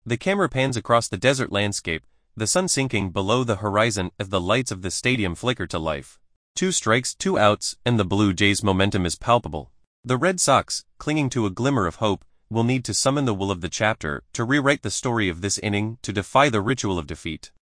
The camera pans across the desert landscape, the sun sinking below the horizon as the lights of the stadium flicker to life. 2 strikes, 2 outs, and the Blue Jays' momentum is palpable. The Red Sox, clinging to a glimmer of hope, will need to summon the will of the chapter to rewrite the story of this inning to defy the ritual of defeat.